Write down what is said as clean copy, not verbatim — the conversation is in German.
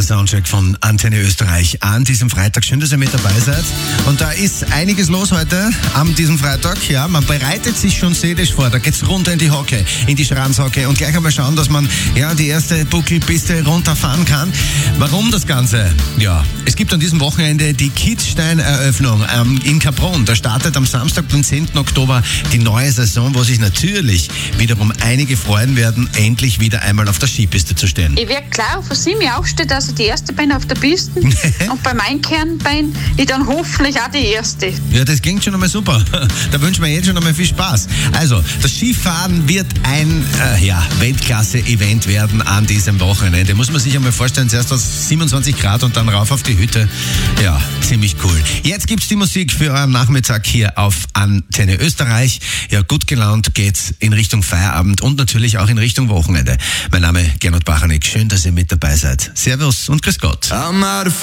Soundcheck von Antenne Österreich an diesem Freitag. Schön, dass ihr mit dabei seid. Und da ist einiges los heute an diesem Freitag. Ja, man bereitet sich schon seelisch vor. Da geht's runter in die Hocke, in die Schranzhocke und gleich einmal schauen, dass man die erste Buckelpiste runterfahren kann. Warum das Ganze? Ja, es gibt an diesem Wochenende die Kitzstein-Eröffnung in Kaprun. Da startet am Samstag, den 10. Oktober, die neue Saison, wo sich natürlich wiederum einige freuen werden, endlich wieder einmal auf der Skipiste zu stehen. Ich werde klar von 7 Uhr aufstehen, also die erste bin auf der Piste und beim Einkehren bin ich dann hoffentlich auch die erste. Ja, das klingt schon einmal super. Da wünschen wir jetzt schon einmal viel Spaß. Also, das Skifahren wird ein Weltklasse-Event werden an diesem Wochenende. Muss man sich einmal vorstellen, zuerst aus 27 Grad und dann rauf auf die Hütte. Ja, ziemlich cool. Jetzt gibt's die Musik für euren Nachmittag hier auf Antenne Österreich. Ja, gut gelaunt geht's in Richtung Feierabend und natürlich auch in Richtung Wochenende. Mein Name Gernot Bachanek. Schön, dass ihr mit dabei seid. Servus und grüß Gott.